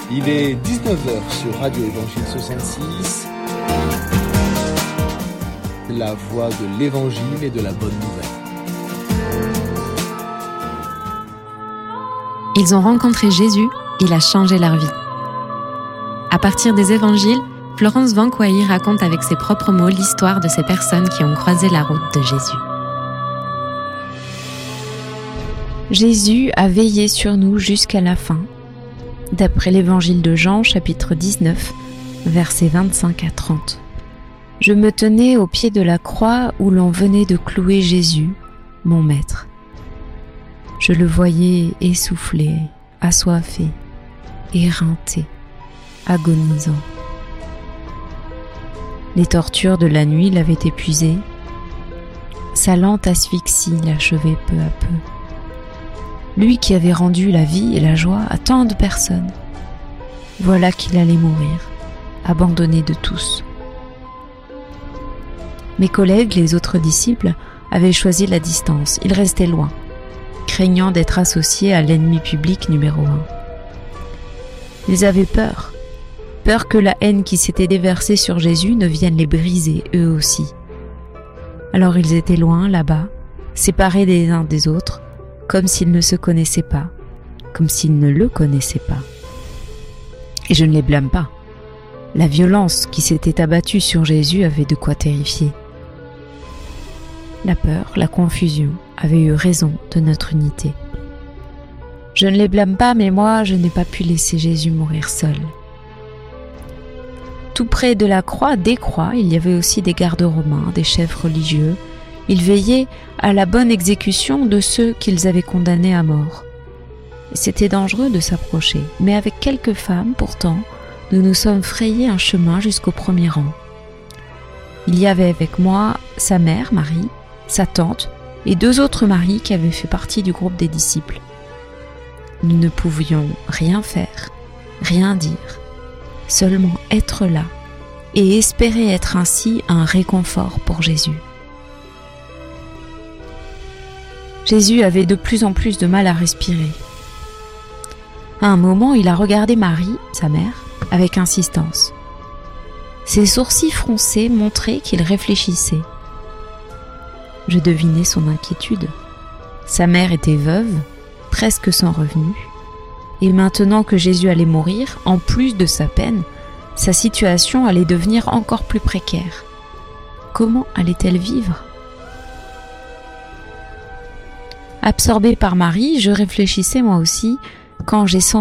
Il est 19h sur Radio Évangile 66, la voix de l'Évangile et de la bonne nouvelle. Ils ont rencontré Jésus, il a changé leur vie. À partir des Évangiles, Florence Vanquois raconte avec ses propres mots l'histoire de ces personnes qui ont croisé la route de Jésus. Jésus a veillé sur nous jusqu'à la fin, d'après l'Évangile de Jean, chapitre 19, versets 25 à 30. Je me tenais au pied de la croix où l'on venait de clouer Jésus, mon maître. Je le voyais essoufflé, assoiffé, éreinté, agonisant. Les tortures de la nuit l'avaient épuisé. Sa lente asphyxie l'achevait peu à peu. Lui qui avait rendu la vie et la joie à tant de personnes. Voilà qu'il allait mourir, abandonné de tous. Mes collègues, les autres disciples, avaient choisi la distance. Ils restaient loin, craignant d'être associés à l'ennemi public numéro 1. Ils avaient peur que la haine qui s'était déversée sur Jésus ne vienne les briser eux aussi. Alors ils étaient loin, là-bas, séparés des uns des autres, comme s'ils ne se connaissaient pas, comme s'ils ne le connaissaient pas. Et je ne les blâme pas. La violence qui s'était abattue sur Jésus avait de quoi terrifier. La peur, la confusion avaient eu raison de notre unité. Je ne les blâme pas, mais moi, je n'ai pas pu laisser Jésus mourir seul. Tout près de la croix, des croix, il y avait aussi des gardes romains, des chefs religieux. Ils veillaient à la bonne exécution de ceux qu'ils avaient condamnés à mort. C'était dangereux de s'approcher, mais avec quelques femmes, pourtant, nous nous sommes frayés un chemin jusqu'au premier rang. Il y avait avec moi sa mère, Marie, sa tante et 2 autres maris qui avaient fait partie du groupe des disciples. Nous ne pouvions rien faire, rien dire, seulement être là et espérer être ainsi un réconfort pour Jésus. Jésus avait de plus en plus de mal à respirer. À un moment, il a regardé Marie, sa mère, avec insistance. Ses sourcils froncés montraient qu'il réfléchissait. Je devinais son inquiétude. Sa mère était veuve, presque sans revenu, et maintenant que Jésus allait mourir, en plus de sa peine, sa situation allait devenir encore plus précaire. Comment allait-elle vivre ? Absorbée par Marie, je réfléchissais moi aussi quand j'ai senti